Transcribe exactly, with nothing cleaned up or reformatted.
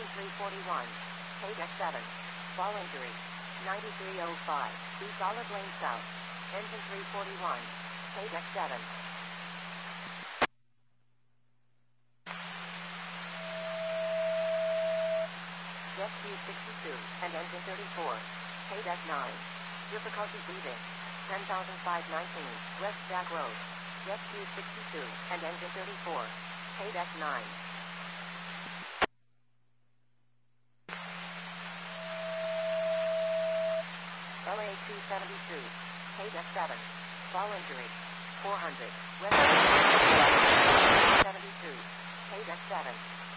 Engine three forty-one. K-Deck seven. Ball injury. ninety-three oh five. East Olive Lane South. Engine three forty-one. K-Deck seven. Jet Q sixty-two and engine thirty-four. K-Deck nine. Difficulty breathing. ten thousand five hundred nineteen. West Jack Road. Jet Q sixty-two and engine thirty-four. K-Deck nine. L A two seventy-two. K-Deck seven. Ball injury. four hundred. West seventy-two. K-Deck seven.